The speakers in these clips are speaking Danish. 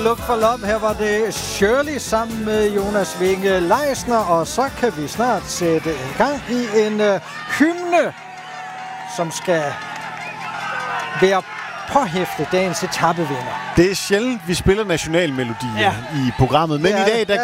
Look for Love. Her var det Shirley sammen med Jonas Winge Leisner, og så kan vi snart sætte i gang i en hymne, som skal være påhæftet dagens etapevinder. Det er sjældent, vi spiller nationalmelodier i programmet, men i dag, der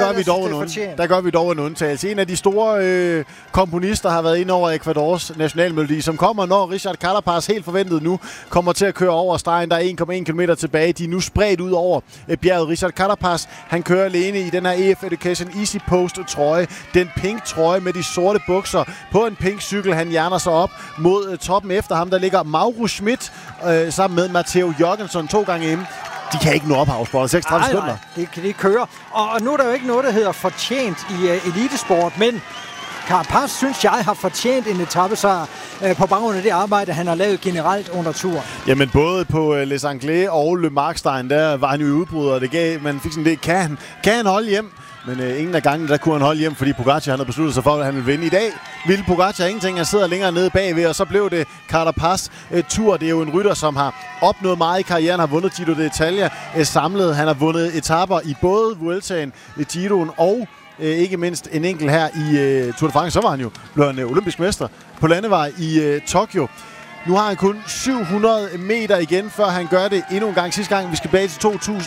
gør vi dog en undtagelse. En af de store komponister har været inde over Ecuadors nationalmelodi, som kommer, når Richard Carapaz helt forventet nu kommer til at køre over stregen. Der er 1,1 km tilbage. De er nu spredt ud over bjerget. Richard Carapaz, han kører alene i den her EF Education Easy Post trøje. Den pink trøje med de sorte bukser på en pink cykel. Han hjerner sig op mod toppen. Efter ham, der ligger Mauro Schmidt sammen med Matteo Jørgensen 2 gange inde. De kan ikke nå op, Havsborg. 36 sekunder. Nej, det kan de køre. Og nu er der jo ikke noget, der hedder fortjent i elitesport, men Carapaz, synes jeg, har fortjent en etapesejr på baggrund af det arbejde, han har lavet generelt under turen. Jamen, både på Les Anglais og Le Markstein, der var han jo i udbrud, og det gav, man fik sådan det, kan han holde hjem? Men ingen af gangene, der kunne han holde hjem, fordi Pogacar han havde besluttet sig for, at han ville vinde. I dag ville Pogacar ingenting. Han sidder længere nede bagved, og så blev det Carapaz tur. Det er jo en rytter, som har opnået meget i karrieren, har vundet Giro d'Italia samlet. Han har vundet etaper i både Vueltaen, Giroen og ikke mindst en enkelt her i Tour de France. Så var han jo blevet olympisk mester på landevej i Tokyo. Nu har han kun 700 meter igen, før han gør det endnu en gang. Sidste gang, vi skal tilbage til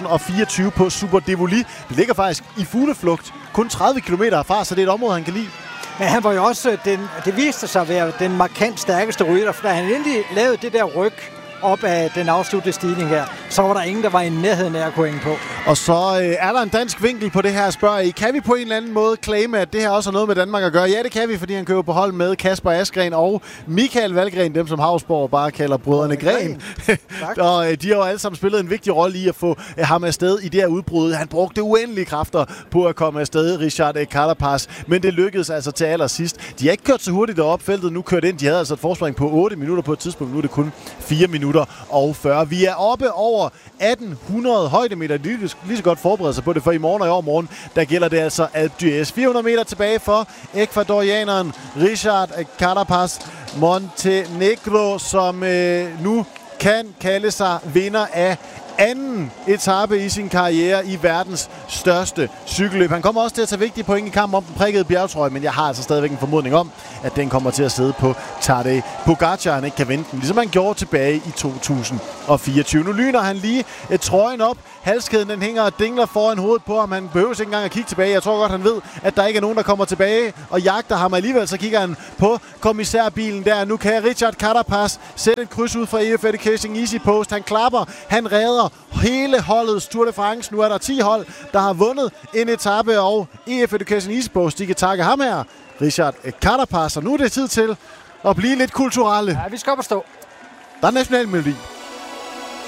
2024 på Super Devoli. Det ligger faktisk i fugleflugt. Kun 30 km herfra, så det er et område, han kan lide. Men han var jo også, det viste sig at være den markant stærkeste rytter, for da han endelig lavede det der ryg op af den afsluttede stigning her, så var der ingen, der var i nærheden af at gå ind på. Og så er der en dansk vinkel på det her, spørger I. Kan vi på en eller anden måde claime, at det her også har noget med Danmark at gøre? Ja, det kan vi, fordi han kører på hold med Kasper Asgreen og Michael Valgren, dem som Havsborg bare kalder brødrene Gren. Og de har jo alle sammen spillet en vigtig rolle i at få ham afsted i det her udbrud. Han brugte uendelige kræfter på at komme afsted, Richard Carapaz, men det lykkedes altså til allersidst. De har ikke kørt så hurtigt derop, feltet nu kørt ind. De havde altså et forspring på 8 minutter på et tidspunkt. Nu er det kun 4 minutter og 40. Vi er oppe over 1800 højdemeter. De er lige så godt forberedt sig på det, for i morgen og i overmorgen, der gælder det altså Alpe d'Huez. 400 meter tilbage for ecuadorianeren Richard Carapaz Montenegro, som nu kan kalde sig vinder af anden etape i sin karriere i verdens største cykelløb. Han kommer også til at tage vigtige point i kampen om den prikkede bjergtrøje, men jeg har altså stadigvæk en formodning om, at den kommer til at sidde på Tadej Pogacar. Han ikke kan vente den, ligesom han gjorde tilbage i 2024. Nu lyner han lige trøjen op. Halskæden den hænger og dingler foran hovedet på ham. Han behøver ikke engang at kigge tilbage. Jeg tror godt, han ved, at der ikke er nogen, der kommer tilbage og jagter ham alligevel. Så kigger han på kommissærbilen der. Nu kan Richard Carapaz sætte et kryds ud fra EF Education Easy Post. Han klapper, han redder hele holdets Tour de France. Nu er der 10 hold, der har vundet en etape, og EF Education Easy Post, de kan takke ham her, Richard Carapaz. Og nu er det tid til at blive lidt kulturelle. Ja, vi skal op og stå. Der er nationalmelodi.